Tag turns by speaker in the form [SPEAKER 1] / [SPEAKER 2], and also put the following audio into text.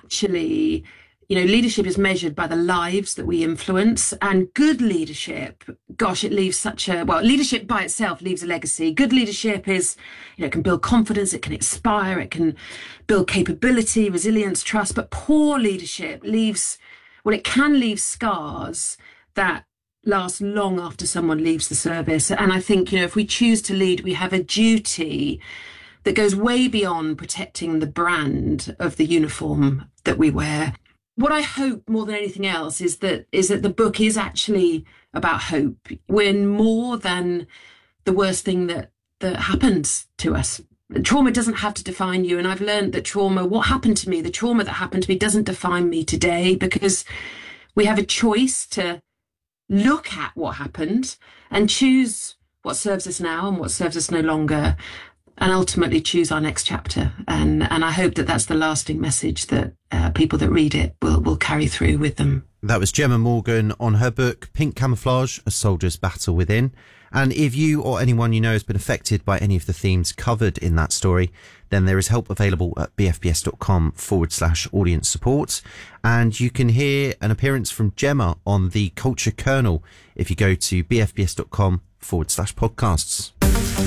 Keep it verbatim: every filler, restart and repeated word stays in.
[SPEAKER 1] actually, you know, leadership is measured by the lives that we influence, and good leadership, gosh, it leaves such a, well, leadership by itself leaves a legacy. Good leadership is, you know, it can build confidence, it can inspire, it can build capability, resilience, trust. But poor leadership leaves, well, it can leave scars that last long after someone leaves the service. And I think, you know, if we choose to lead, we have a duty that goes way beyond protecting the brand of the uniform that we wear. What I hope more than anything else is that is that the book is actually about hope. We're more than the worst thing that that happens to us. Trauma doesn't have to define you. And I've learned that trauma, what happened to me, the trauma that happened to me doesn't define me today, because we have a choice to look at what happened and choose what serves us now and what serves us no longer, and ultimately choose our next chapter. And and I hope that that's the lasting message that uh, people that read it will, will carry through with them.
[SPEAKER 2] That was Gemma Morgan on her book, Pink Camouflage, A Soldier's Battle Within. And if you or anyone you know has been affected by any of the themes covered in that story, then there is help available at bfbs.com forward slash audience support. And you can hear an appearance from Gemma on the Culture Kernel if you go to bfbs.com forward slash podcasts.